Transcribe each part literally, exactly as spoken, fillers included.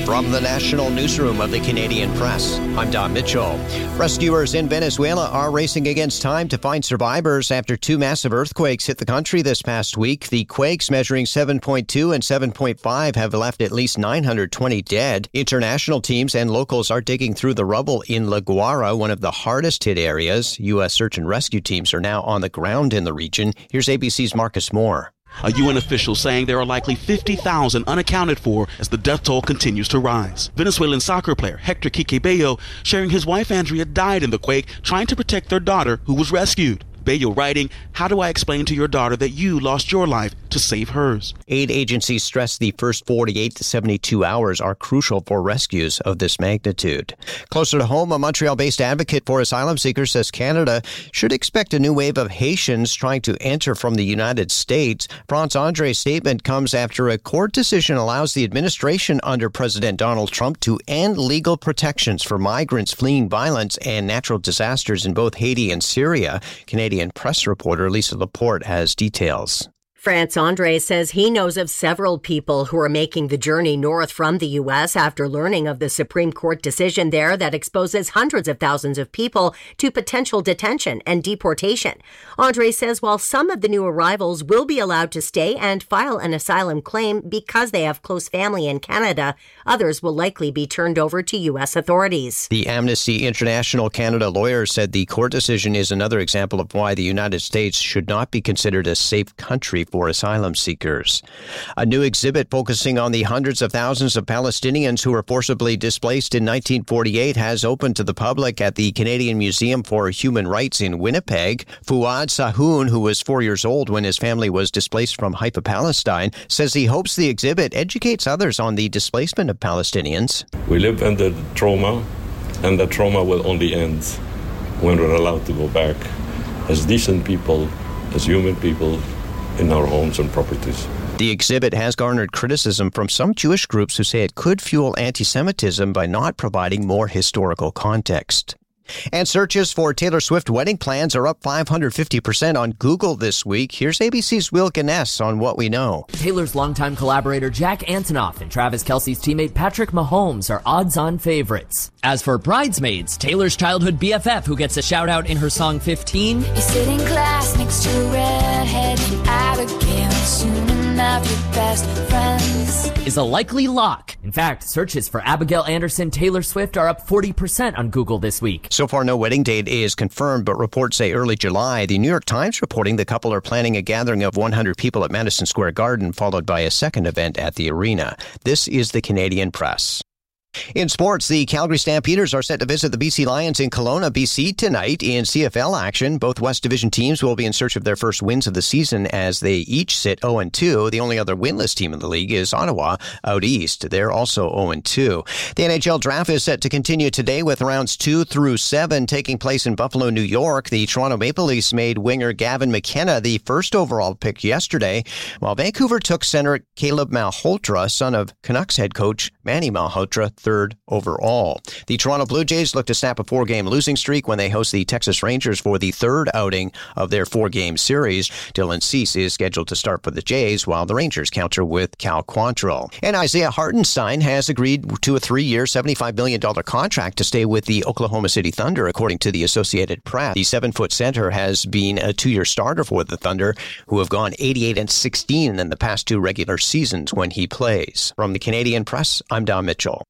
From the National Newsroom of the Canadian Press, I'm Don Mitchell. Rescuers in Venezuela are racing against time to find survivors after two massive earthquakes hit the country this past week. The quakes measuring seven point two and seven point five have left at least nine hundred twenty dead. International teams and locals are digging through the rubble in La Guaira, one of the hardest hit areas. U S search and rescue teams are now on the ground in the region. Here's A B C's Marcus Moore. A U N official saying there are likely fifty thousand unaccounted for as the death toll continues to rise. Venezuelan soccer player Hector Quique Bello sharing his wife Andrea died in the quake trying to protect their daughter who was rescued. Bello writing, "How do I explain to your daughter that you lost your life to save hers?" Aid agencies stress the first forty-eight to seventy-two hours are crucial for rescues of this magnitude. Closer to home, a Montreal-based advocate for asylum seekers says Canada should expect a new wave of Haitians trying to enter from the United States. France Andre's statement comes after a court decision allows the administration under President Donald Trump to end legal protections for migrants fleeing violence and natural disasters in both Haiti and Syria. Canadian Press reporter Lisa Laporte has details. France Andre says he knows of several people who are making the journey north from the U S after learning of the Supreme Court decision there that exposes hundreds of thousands of people to potential detention and deportation. Andre says while some of the new arrivals will be allowed to stay and file an asylum claim because they have close family in Canada, others will likely be turned over to U S authorities. The Amnesty International Canada lawyer said the court decision is another example of why the United States should not be considered a safe country for asylum seekers. A new exhibit focusing on the hundreds of thousands of Palestinians who were forcibly displaced in nineteen forty-eight has opened to the public at the Canadian Museum for Human Rights in Winnipeg. Fouad Sahoun, who was four years old when his family was displaced from Haifa, Palestine, says he hopes the exhibit educates others on the displacement of Palestinians. We live under the trauma, and the trauma will only end when we're allowed to go back as decent people, as human people, in our homes and properties. The exhibit has garnered criticism from some Jewish groups who say it could fuel anti-Semitism by not providing more historical context. And searches for Taylor Swift wedding plans are up five hundred fifty percent on Google this week. Here's A B C's Will Guinness on what we know. Taylor's longtime collaborator Jack Antonoff and Travis Kelce's teammate Patrick Mahomes are odds-on favorites. As for bridesmaids, Taylor's childhood B F F, who gets a shout-out in her song fifteen, you sit in class next to redhead Abigail, soon enough your best friends, is a likely lock. In fact, searches for Abigail Anderson Taylor Swift are up forty percent on Google this week. So far, no wedding date is confirmed, but reports say early July. The New York Times reporting the couple are planning a gathering of one hundred people at Madison Square Garden, followed by a second event at the arena. This is the Canadian Press. In sports, the Calgary Stampeders are set to visit the B C Lions in Kelowna, B C tonight in C F L action. Both West Division teams will be in search of their first wins of the season as they each sit oh and two. The only other winless team in the league is Ottawa out east. They're also oh and two. The N H L draft is set to continue today with rounds two through seven taking place in Buffalo, New York. The Toronto Maple Leafs made winger Gavin McKenna the first overall pick yesterday, while Vancouver took center Caleb Malhotra, son of Canucks head coach Manny Malhotra, third overall. The Toronto Blue Jays look to snap a four-game losing streak when they host the Texas Rangers for the third outing of their four-game series. Dylan Cease is scheduled to start for the Jays, while the Rangers counter with Cal Quantrill. And Isaiah Hartenstein has agreed to a three-year, seventy-five million dollars contract to stay with the Oklahoma City Thunder, according to the Associated Press. The seven-foot center has been a two-year starter for the Thunder, who have gone eighty-eight and sixteen in the past two regular seasons when he plays. From the Canadian Press, I'm Don Mitchell.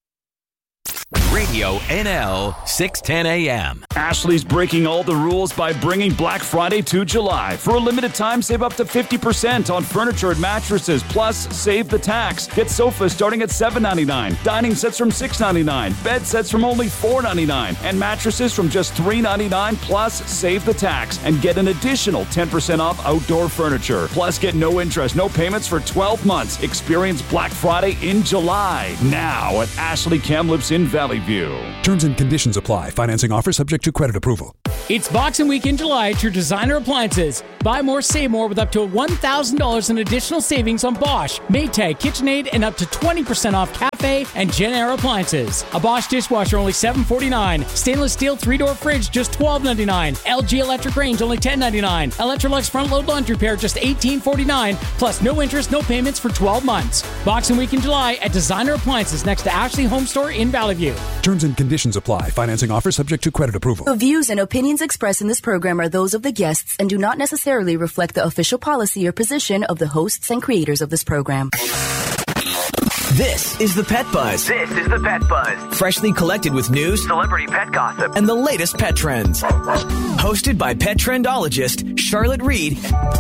Radio N L six ten A M. Ashley's breaking all the rules by bringing Black Friday to July. For a limited time, save up to fifty percent on furniture and mattresses, plus save the tax. Get sofas starting at seven ninety-nine, dining sets from six ninety-nine, bed sets from only four ninety-nine, and mattresses from just three ninety-nine, plus save the tax and get an additional ten percent off outdoor furniture. Plus get no interest, no payments for twelve months. Experience Black Friday in July, now at Ashley Kamloops in Valley View. Terms and conditions apply. Financing offer subject to credit approval. It's Boxing Week in July at your Designer Appliances. Buy more, save more with up to one thousand dollars in additional savings on Bosch, Maytag, KitchenAid, and up to twenty percent off Cafe and Genair appliances. A Bosch dishwasher only seven forty-nine. Stainless steel three-door fridge just twelve ninety-nine. L G electric range only ten ninety-nine. Electrolux front load laundry pair just eighteen forty-nine. Plus no interest, no payments for twelve months. Boxing Week in July at Designer Appliances next to Ashley Home Store in Valley View. Terms and conditions apply. Financing offer subject to credit approval. The views and opinions expressed in this program are those of the guests and do not necessarily reflect the official policy or position of the hosts and creators of this program. This is the Pet Buzz. This is the Pet Buzz. Freshly collected with news, celebrity pet gossip, and the latest pet trends. Hosted by pet trendologist Charlotte Reed.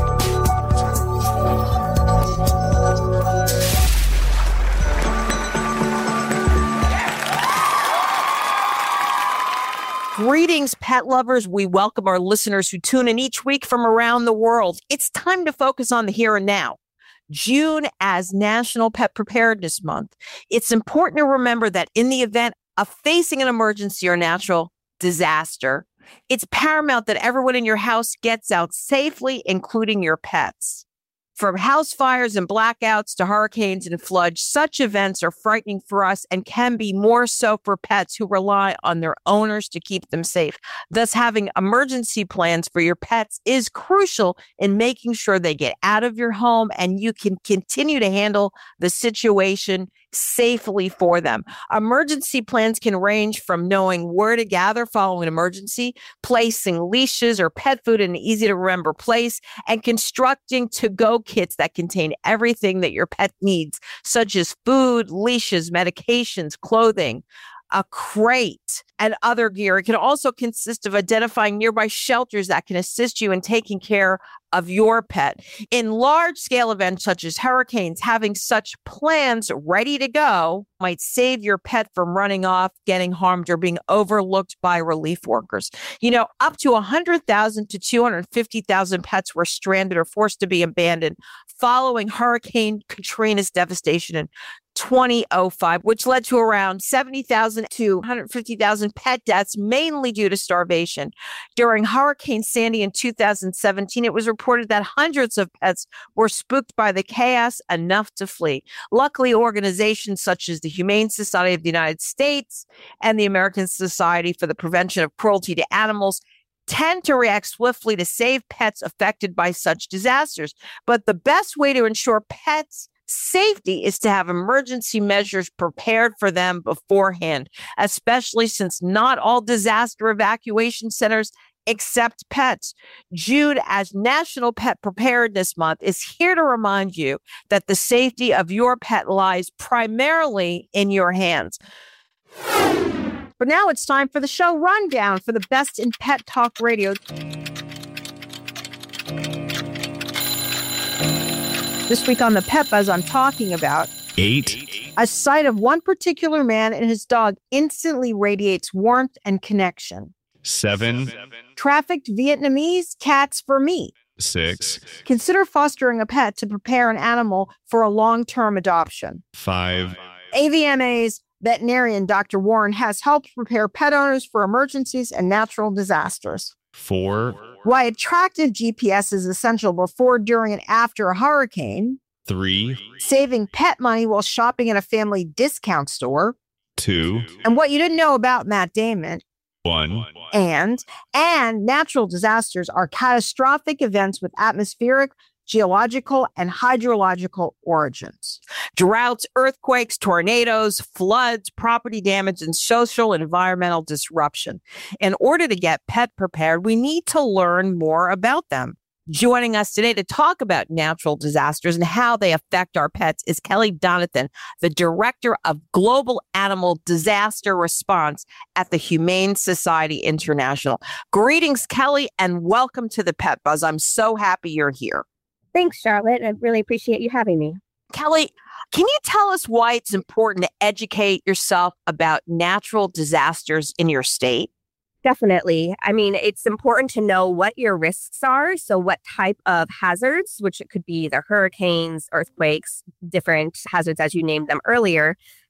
Greetings, pet lovers. We welcome our listeners who tune in each week from around the world. It's time to focus on the here and now. June as National Pet Preparedness Month. It's important to remember that in the event of facing an emergency or natural disaster, it's paramount that everyone in your house gets out safely, including your pets. From house fires and blackouts to hurricanes and floods, such events are frightening for us and can be more so for pets who rely on their owners to keep them safe. Thus, having emergency plans for your pets is crucial in making sure they get out of your home and you can continue to handle the situation safely for them. Emergency plans can range from knowing where to gather following an emergency, placing leashes or pet food in an easy to remember place, and constructing to-go kits that contain everything that your pet needs, such as food, leashes, medications, clothing, a crate, and other gear. It can also consist of identifying nearby shelters that can assist you in taking care of your pet. In large-scale events such as hurricanes, having such plans ready to go might save your pet from running off, getting harmed, or being overlooked by relief workers. You know, up to one hundred thousand to two hundred fifty thousand pets were stranded or forced to be abandoned following Hurricane Katrina's devastation in twenty oh five, which led to around seventy thousand to one hundred fifty thousand pet deaths, mainly due to starvation. During Hurricane Sandy in two thousand seventeen, it was reported that hundreds of pets were spooked by the chaos enough to flee. Luckily, organizations such as the Humane Society of the United States and the American Society for the Prevention of Cruelty to Animals tend to react swiftly to save pets affected by such disasters. But the best way to ensure pets' safety is to have emergency measures prepared for them beforehand, especially since not all disaster evacuation centers accept pets. June as National Pet Preparedness Month is here to remind you that the safety of your pet lies primarily in your hands. But now it's time for the show rundown for the best in pet talk radio. This week on the Pet Buzz, I'm talking about Eight. A sight of one particular man and his dog instantly radiates warmth and connection. Seven. Trafficked Vietnamese cats for me. Six. Consider fostering a pet to prepare an animal for a long-term adoption. Five. A V M A's veterinarian Doctor Warren has helped prepare pet owners for emergencies and natural disasters. Four. Why attractive G P S is essential before, during, and after a hurricane. Three. Saving pet money while shopping at a family discount store. Two. And what you didn't know about Matt Damon. One. And, and natural disasters are catastrophic events with atmospheric, geological, and hydrological origins. Droughts, earthquakes, tornadoes, floods, property damage, and social and environmental disruption. In order to get pet prepared, we need to learn more about them. Joining us today to talk about natural disasters and how they affect our pets is Kelly Donathan, the Director of Global Animal Disaster Response at the Humane Society International. Greetings, Kelly, and welcome to the Pet Buzz. I'm so happy you're here. Thanks, Charlotte. I really appreciate you having me. Kelly, can you tell us why it's important to educate yourself about natural disasters in your state? Definitely. I mean, it's important to know what your risks are. So what type of hazards, which it could be either hurricanes, earthquakes, different hazards as you named them earlier,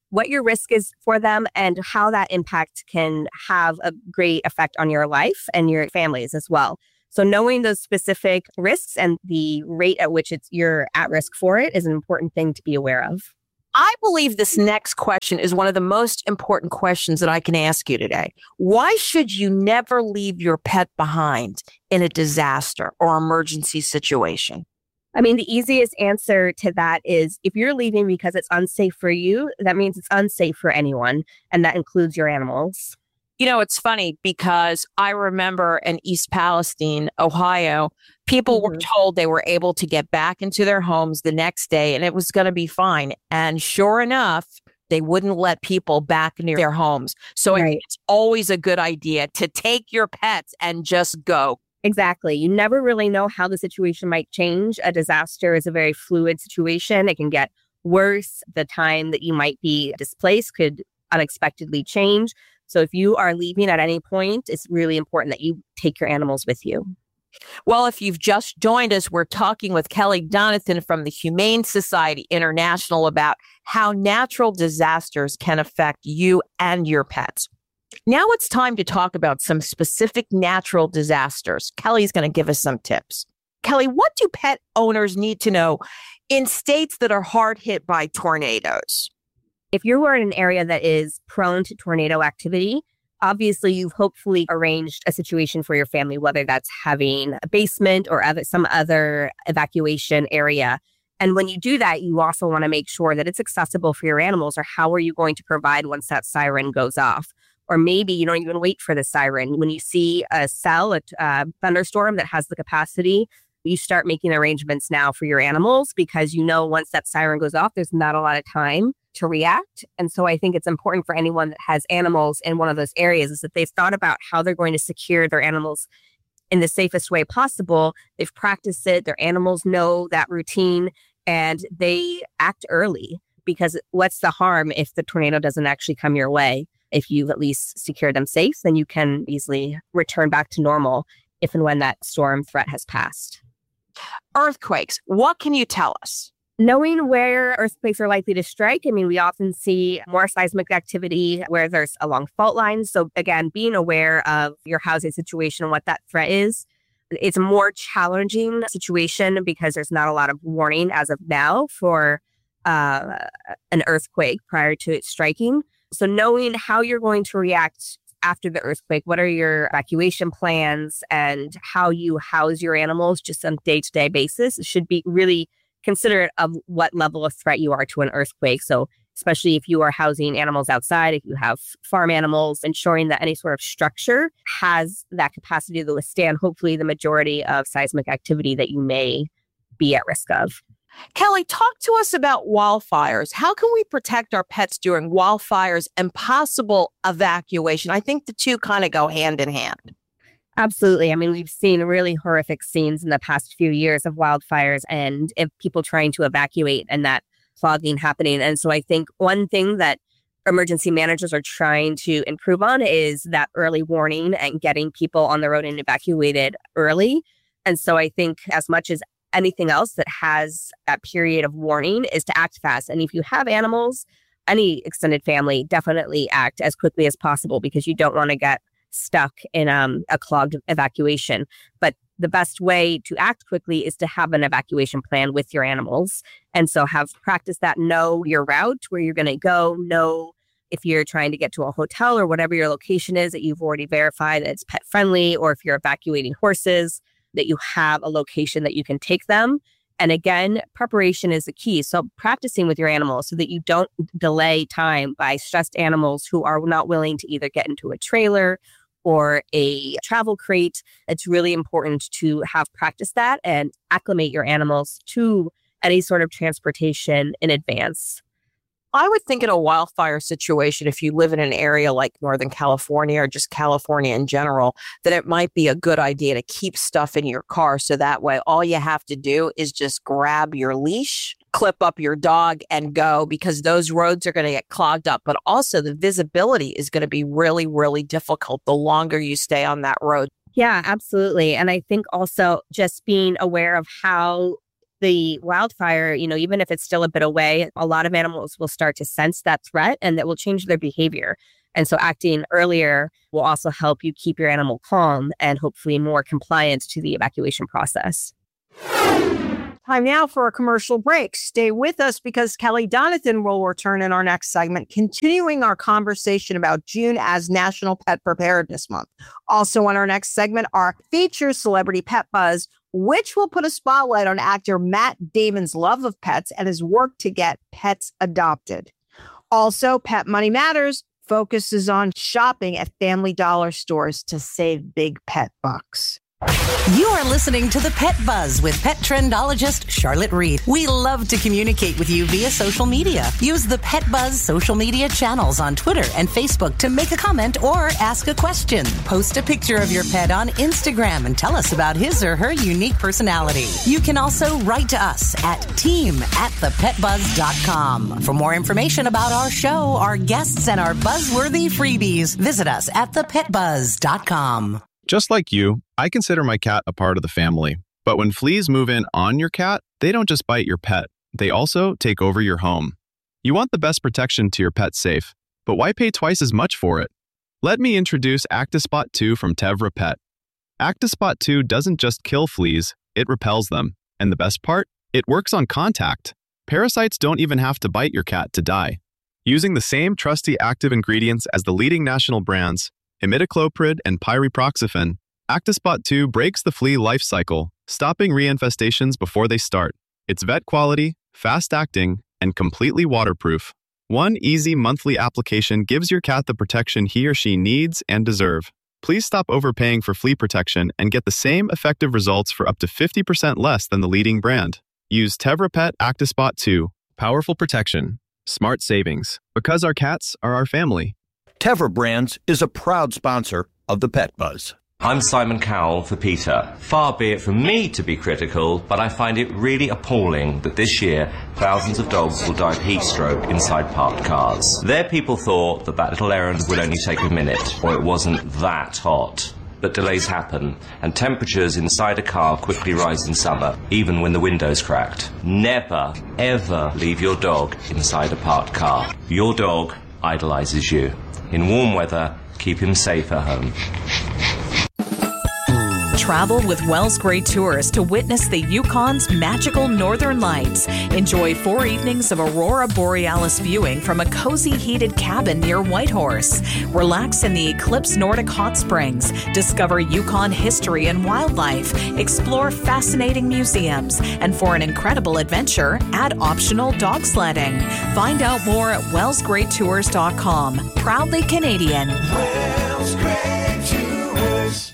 what your risk is for them and how that impact can have a great effect on your life and your families as well. So knowing those specific risks and the rate at which it's you're at risk for it is an important thing to be aware of. I believe this next question is one of the most important questions that I can ask you today. Why should you never leave your pet behind in a disaster or emergency situation? I mean, the easiest answer to that is if you're leaving because it's unsafe for you, that means it's unsafe for anyone, and that includes your animals. You know, it's funny because I remember in East Palestine, Ohio, people mm-hmm. were told they were able to get back into their homes the next day and it was going to be fine. And sure enough, they wouldn't let people back near their homes. So right. it's always a good idea to take your pets and just go. Exactly. You never really know how the situation might change. A disaster is a very fluid situation. It can get worse. The time that you might be displaced could unexpectedly change. So if you are leaving at any point, it's really important that you take your animals with you. Well, if you've just joined us, we're talking with Kelly Donathan from the Humane Society International about how natural disasters can affect you and your pets. Now it's time to talk about some specific natural disasters. Kelly's going to give us some tips. Kelly, what do pet owners need to know in states that are hard hit by tornadoes? If you are in an area that is prone to tornado activity, obviously you've hopefully arranged a situation for your family, whether that's having a basement or other, some other evacuation area. And when you do that, you also want to make sure that it's accessible for your animals, or how are you going to provide once that siren goes off? Or maybe you don't even wait for the siren. When you see a cell, a uh, thunderstorm that has the capacity, you start making arrangements now for your animals, because you know once that siren goes off, there's not a lot of time to react. And so I think it's important for anyone that has animals in one of those areas is that they've thought about how they're going to secure their animals in the safest way possible. They've practiced it. Their animals know that routine and they act early, because what's the harm if the tornado doesn't actually come your way? If you've at least secured them safe, then you can easily return back to normal if and when that storm threat has passed. Earthquakes. What can you tell us? Knowing where earthquakes are likely to strike, I mean, we often see more seismic activity where there's along fault lines. So again, being aware of your housing situation and what that threat is. It's a more challenging situation because there's not a lot of warning as of now for uh, an earthquake prior to it striking. So knowing how you're going to react after the earthquake, what are your evacuation plans and how you house your animals just on a day-to-day basis should be really considerate of what level of threat you are to an earthquake. So especially if you are housing animals outside, if you have farm animals, ensuring that any sort of structure has that capacity to withstand hopefully the majority of seismic activity that you may be at risk of. Kelly, talk to us about wildfires. How can we protect our pets during wildfires and possible evacuation? I think the two kind of go hand in hand. Absolutely. I mean, we've seen really horrific scenes in the past few years of wildfires and if people trying to evacuate and that clogging happening. And so I think one thing that emergency managers are trying to improve on is that early warning and getting people on the road and evacuated early. And so I think as much as anything else that has that period of warning is to act fast. And if you have animals, any extended family, definitely act as quickly as possible, because you don't want to get stuck in um, a clogged evacuation. But the best way to act quickly is to have an evacuation plan with your animals. And so have practice that, know your route, where you're going to go, know if you're trying to get to a hotel or whatever your location is that you've already verified that it's pet friendly, or if you're evacuating horses, that you have a location that you can take them. And again, preparation is the key. So practicing with your animals so that you don't delay time by stressed animals who are not willing to either get into a trailer or a travel crate. It's really important to have practiced that and acclimate your animals to any sort of transportation in advance. I would think in a wildfire situation, if you live in an area like Northern California or just California in general, that it might be a good idea to keep stuff in your car. So that way, all you have to do is just grab your leash, clip up your dog and go, because those roads are going to get clogged up. But also the visibility is going to be really, really difficult the longer you stay on that road. Yeah, absolutely. And I think also just being aware of how the wildfire, you know, even if it's still a bit away, a lot of animals will start to sense that threat and that will change their behavior. And so acting earlier will also help you keep your animal calm and hopefully more compliant to the evacuation process. Time now for a commercial break. Stay with us because Kelly Donathan will return in our next segment, continuing our conversation about June as National Pet Preparedness Month. Also on our next segment, our feature Celebrity Pet Buzz, which will put a spotlight on actor Matt Damon's love of pets and his work to get pets adopted. Also, Pet Money Matters focuses on shopping at Family Dollar stores to save big pet bucks. You are listening to the Pet Buzz with pet trendologist Charlotte Reed. We love to communicate with you via social media. Use the Pet Buzz social media channels on Twitter and Facebook to make a comment or ask a question. Post a picture of your pet on Instagram and tell us about his or her unique personality. You can also write to us at team at the pet buzz dot com. For more information about our show, our guests, and our buzzworthy freebies, visit us at the pet buzz dot com. Just like you, I consider my cat a part of the family. But when fleas move in on your cat, they don't just bite your pet. They also take over your home. You want the best protection to your pet's safe, but why pay twice as much for it? Let me introduce Actispot two from Tevra Pet. Actispot two doesn't just kill fleas, it repels them. And the best part? It works on contact. Parasites don't even have to bite your cat to die. Using the same trusty active ingredients as the leading national brands, imidacloprid and pyriproxyfen, Actispot two breaks the flea life cycle, stopping reinfestations before they start. It's vet quality, fast-acting, and completely waterproof. One easy monthly application gives your cat the protection he or she needs and deserve. Please stop overpaying for flea protection and get the same effective results for up to fifty percent less than the leading brand. Use Tevra Pet Actispot two. Powerful protection. Smart savings. Because our cats are our family. Tevra Brands is a proud sponsor of the Pet Buzz. I'm Simon Cowell for PETA. Far be it from me to be critical, but I find it really appalling that this year thousands of dogs will die of heat stroke inside parked cars. Their people thought that that little errand would only take a minute, or it wasn't that hot. But delays happen, and temperatures inside a car quickly rise in summer, even when the window's cracked. Never, ever leave your dog inside a parked car. Your dog idolizes you. In warm weather, keep him safe at home. Travel with Wells Gray Tours to witness the Yukon's magical northern lights. Enjoy four evenings of aurora borealis viewing from a cozy heated cabin near Whitehorse. Relax in the Eclipse Nordic Hot Springs. Discover Yukon history and wildlife. Explore fascinating museums. And for an incredible adventure, add optional dog sledding. Find out more at wells gray tours dot com. Proudly Canadian. Wells Gray Tours.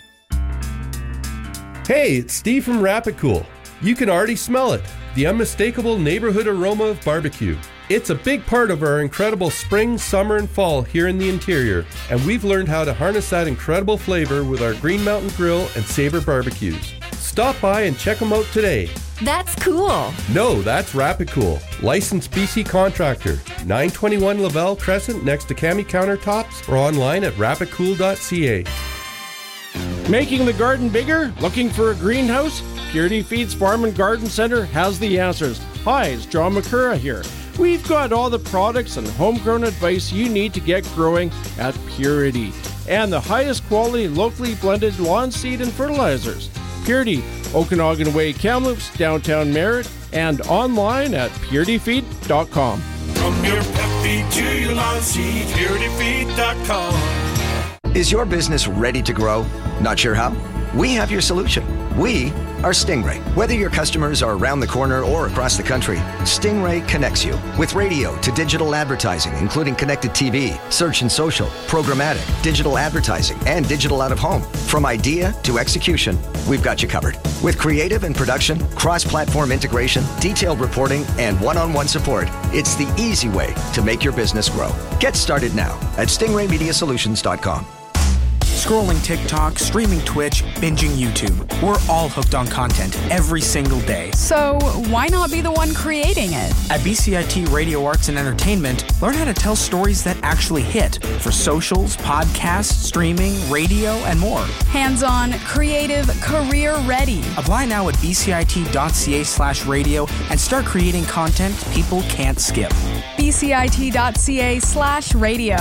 Hey, it's Steve from Rapid Cool. You can already smell it, the unmistakable neighborhood aroma of barbecue. It's a big part of our incredible spring, summer, and fall here in the interior, and we've learned how to harness that incredible flavor with our Green Mountain Grill and Sabre barbecues. Stop by and check them out today. That's cool. No, that's Rapid Cool. Licensed B C contractor. nine twenty-one Lavelle Crescent next to Cami Countertops or online at rapid cool dot c a. Making the garden bigger? Looking for a greenhouse? Purity Feeds Farm and Garden Center has the answers. Hi, it's John McCurra here. We've got all the products and homegrown advice you need to get growing at Purity. And the highest quality locally blended lawn seed and fertilizers. Purity, Okanagan Way, Kamloops, downtown Merritt, and online at purity feed dot com. From your pet feed to your lawn seed, purity feed dot com. Is your business ready to grow? Not sure how? We have your solution. We are Stingray. Whether your customers are around the corner or across the country, Stingray connects you with radio to digital advertising, including connected T V, search and social, programmatic, digital advertising, and digital out-of-home. From idea to execution, we've got you covered. With creative and production, cross-platform integration, detailed reporting, and one-on-one support, it's the easy way to make your business grow. Get started now at stingray media solutions dot com. Scrolling TikTok, streaming Twitch, binging YouTube. We're all hooked on content every single day. So why not be the one creating it? At B C I T Radio Arts and Entertainment, learn how to tell stories that actually hit for socials, podcasts, streaming, radio, and more. Hands-on, creative, career-ready. Apply now at bcit.ca slash radio and start creating content people can't skip. bcit.ca slash radio.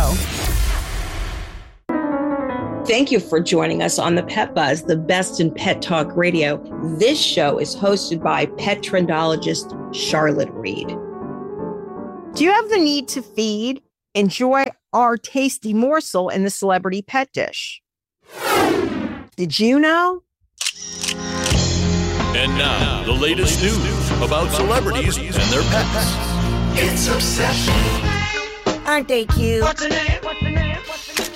Thank you for joining us on the Pet Buzz, the best in pet talk radio. This show is hosted by pet trendologist Charlotte Reed. Do you have the need to feed? Enjoy our tasty morsel in the celebrity pet dish. Did you know? And now, the latest news about celebrities and their pets. It's Obsession. Aren't they cute? What's the name? What's the name? What's the name?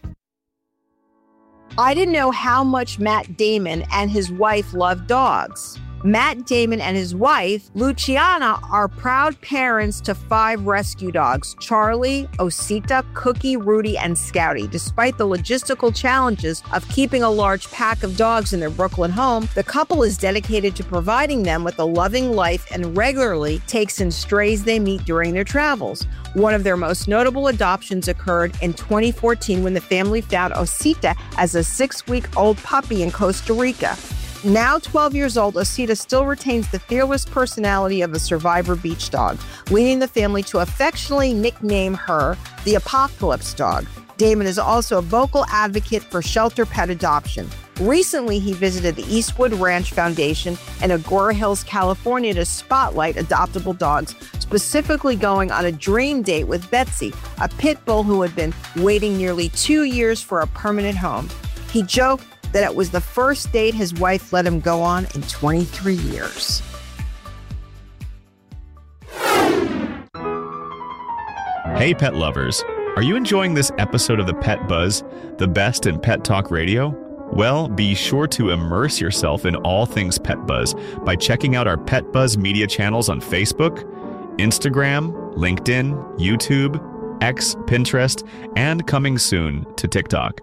I didn't know how much Matt Damon and his wife love dogs. Matt Damon and his wife, Luciana, are proud parents to five rescue dogs, Charlie, Osita, Cookie, Rudy, and Scouty. Despite the logistical challenges of keeping a large pack of dogs in their Brooklyn home, the couple is dedicated to providing them with a loving life and regularly takes in strays they meet during their travels. One of their most notable adoptions occurred in twenty fourteen when the family found Osita as a six-week-old puppy in Costa Rica. Now twelve years old, Osita still retains the fearless personality of a survivor beach dog, leading the family to affectionately nickname her the Apocalypse Dog. Damon is also a vocal advocate for shelter pet adoption. Recently, he visited the Eastwood Ranch Foundation in Agoura Hills, California to spotlight adoptable dogs, specifically going on a dream date with Betsy, a pit bull who had been waiting nearly two years for a permanent home. He joked that it was the first date his wife let him go on in twenty-three years. Hey, pet lovers. Are you enjoying this episode of the Pet Buzz, the best in pet talk radio? Well, be sure to immerse yourself in all things Pet Buzz by checking out our Pet Buzz media channels on Facebook, Instagram, LinkedIn, YouTube, X, Pinterest, and coming soon to TikTok.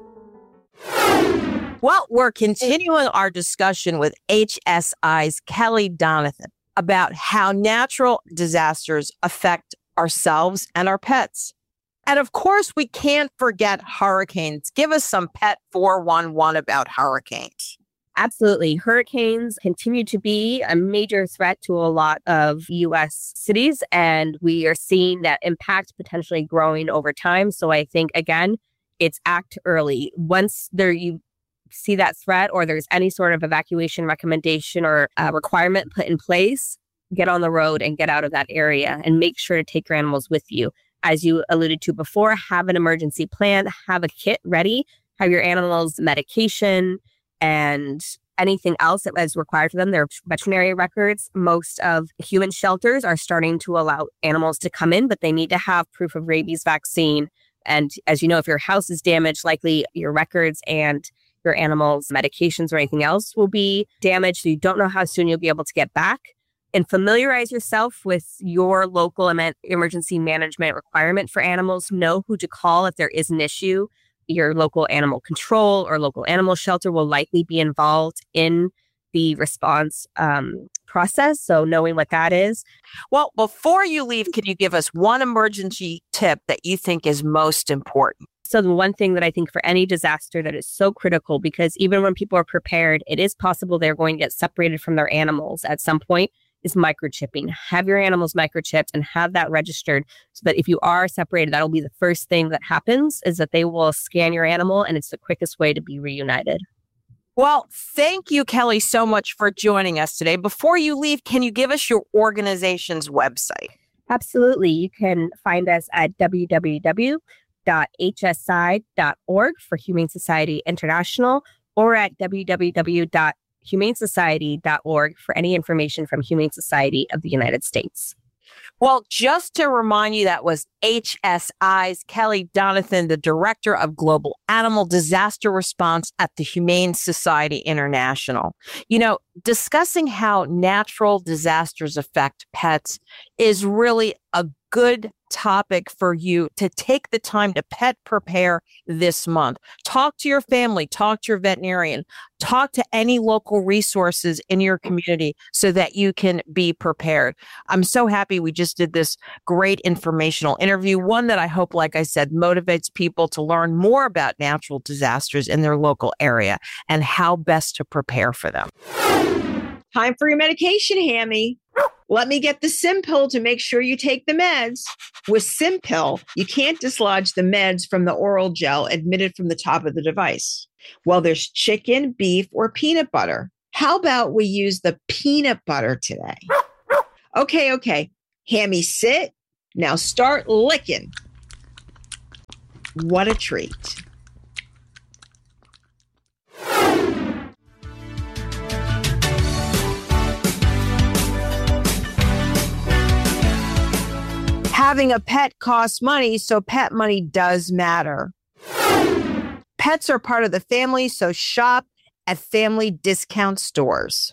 Well, we're continuing our discussion with H S I's Kelly Donathan about how natural disasters affect ourselves and our pets. And of course, we can't forget hurricanes. Give us some Pet four one one about hurricanes. Absolutely. Hurricanes continue to be a major threat to a lot of U S cities, and we are seeing that impact potentially growing over time. So I think, again, it's act early. Once there you see that threat or there's any sort of evacuation recommendation or uh, requirement put in place, get on the road and get out of that area and make sure to take your animals with you. As you alluded to before, have an emergency plan, have a kit ready, have your animals medication and anything else that is required for them. Their veterinary records. Most of human shelters are starting to allow animals to come in, but they need to have proof of rabies vaccine. And as you know, if your house is damaged, likely your records and your animals' medications or anything else will be damaged. So you don't know how soon you'll be able to get back. And familiarize yourself with your local em- emergency management requirement for animals. Know who to call if there is an issue. Your local animal control or local animal shelter will likely be involved in the response um, process. So knowing what that is. Well, before you leave, can you give us one emergency tip that you think is most important? So the one thing that I think for any disaster that is so critical, because even when people are prepared, it is possible they're going to get separated from their animals at some point, is microchipping. Have your animals microchipped and have that registered so that if you are separated, that'll be the first thing that happens, is that they will scan your animal, and it's the quickest way to be reunited. Well, thank you, Kelly, so much for joining us today. Before you leave, can you give us your organization's website? Absolutely. You can find us at w w w dot h s i dot org for Humane Society International, or at w w w dot humane society dot org for any information from Humane Society of the United States. Well, just to remind you, that was H S I's Kelly Donathan, the Director of Global Animal Disaster Response at the Humane Society International. You know, discussing how natural disasters affect pets is really a good topic for you to take the time to pet prepare this month. Talk to your family, talk to your veterinarian, talk to any local resources in your community so that you can be prepared. I'm so happy we just did this great informational interview, one that I hope, like I said, motivates people to learn more about natural disasters in their local area and how best to prepare for them. Time for your medication, Hammy. Let me get the Simpill to make sure you take the meds. With Simpill, you can't dislodge the meds from the oral gel admitted from the top of the device. Well, there's chicken, beef, or peanut butter. How about we use the peanut butter today? Okay, okay. Hammy, sit. Now start licking. What a treat. Having a pet costs money, so pet money does matter. Pets are part of the family, so shop at family discount stores.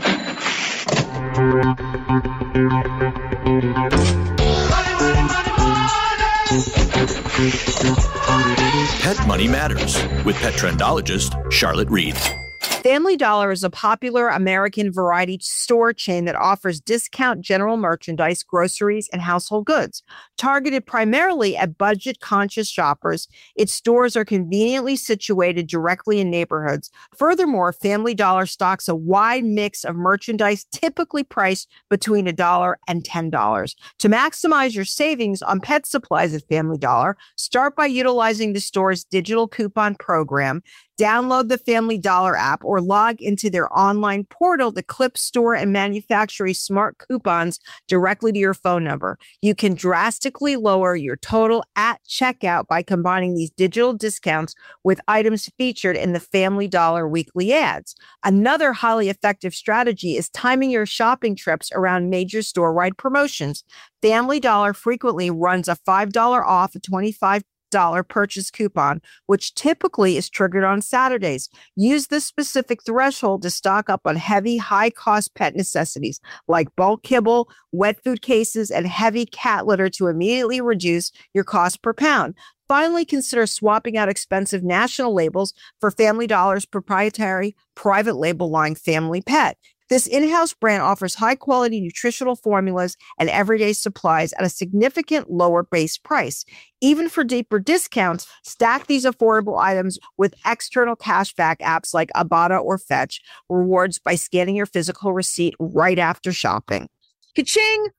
Pet Money Matters with pet trendologist Charlotte Reed. Family Dollar is a popular American variety store chain that offers discount general merchandise, groceries, and household goods. Targeted primarily at budget-conscious shoppers, its stores are conveniently situated directly in neighborhoods. Furthermore, Family Dollar stocks a wide mix of merchandise typically priced between a dollar and ten dollars. To maximize your savings on pet supplies at Family Dollar, start by utilizing the store's digital coupon program. Download the Family Dollar app or log into their online portal to clip, store, and manufacture smart coupons directly to your phone number. You can drastically lower your total at checkout by combining these digital discounts with items featured in the Family Dollar weekly ads. Another highly effective strategy is timing your shopping trips around major store-wide promotions. Family Dollar frequently runs a five dollars off a twenty-five dollars purchase coupon, which typically is triggered on Saturdays. Use this specific threshold to stock up on heavy, high-cost pet necessities like bulk kibble, wet food cases, and heavy cat litter to immediately reduce your cost per pound. Finally, consider swapping out expensive national labels for Family Dollar's proprietary private label line Family Pet. This in-house brand offers high-quality nutritional formulas and everyday supplies at a significant lower base price. Even for deeper discounts, stack these affordable items with external cashback apps like Ibotta or Fetch rewards by scanning your physical receipt right after shopping. Ka-ching!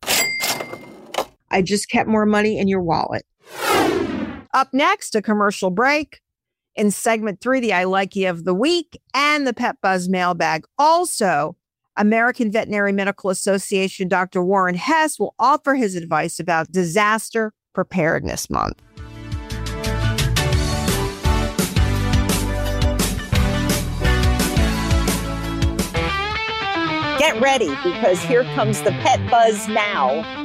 I just kept more money in your wallet. Up next, a commercial break. In segment three, the I Like You of the week and the Pet Buzz mailbag. Also, American Veterinary Medical Association Doctor Warren Hess will offer his advice about Disaster Preparedness Month. Get ready, because here comes the Pet Buzz now.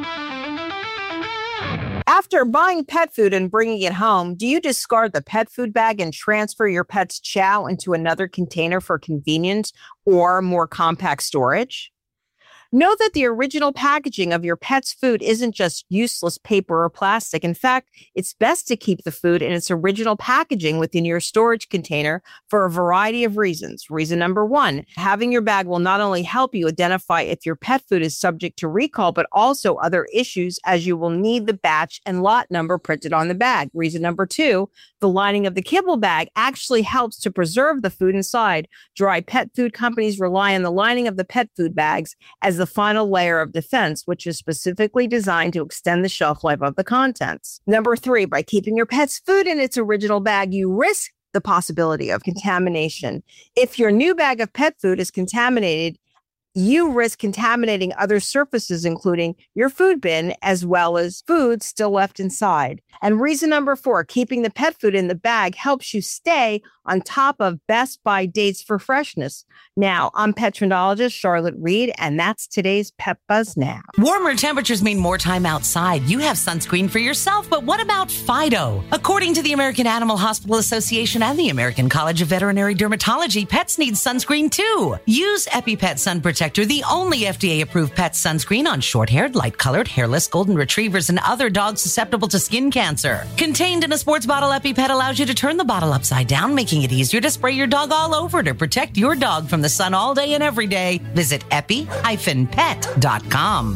After buying pet food and bringing it home, do you discard the pet food bag and transfer your pet's chow into another container for convenience or more compact storage? Know that the original packaging of your pet's food isn't just useless paper or plastic. In fact, it's best to keep the food in its original packaging within your storage container for a variety of reasons. Reason number one, having your bag will not only help you identify if your pet food is subject to recall, but also other issues, as you will need the batch and lot number printed on the bag. Reason number two, the lining of the kibble bag actually helps to preserve the food inside. Dry pet food companies rely on the lining of the pet food bags as the final layer of defense, which is specifically designed to extend the shelf life of the contents. Number three, by keeping your pet's food in its original bag, you risk the possibility of contamination. If your new bag of pet food is contaminated, you risk contaminating other surfaces, including your food bin, as well as food still left inside. And reason number four, keeping the pet food in the bag helps you stay on top of best by dates for freshness. Now, I'm pet trendologist Charlotte Reed, and that's today's Pet Buzz Now. Warmer temperatures mean more time outside. You have sunscreen for yourself, but what about Fido? According to the American Animal Hospital Association and the American College of Veterinary Dermatology, pets need sunscreen too. Use EpiPet Sun Protect Protector, the only F D A-approved pet sunscreen on short-haired, light-colored, hairless golden retrievers and other dogs susceptible to skin cancer. Contained in a sports bottle, EpiPet allows you to turn the bottle upside down, making it easier to spray your dog all over to protect your dog from the sun all day and every day. Visit epi dash pet dot com.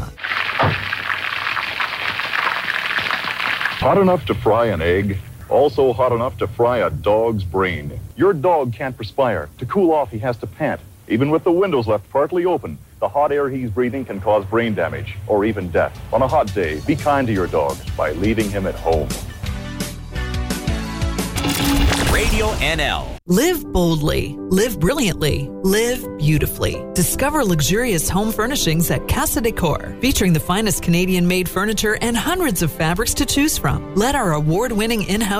Hot enough to fry an egg, also hot enough to fry a dog's brain. Your dog can't perspire. To cool off, he has to pant. Even with the windows left partly open, the hot air he's breathing can cause brain damage or even death. On a hot day, be kind to your dog by leaving him at home. Radio N L. Live boldly, live brilliantly, live beautifully. Discover luxurious home furnishings at Casa Decor, featuring the finest Canadian-made furniture and hundreds of fabrics to choose from. Let our award-winning in-house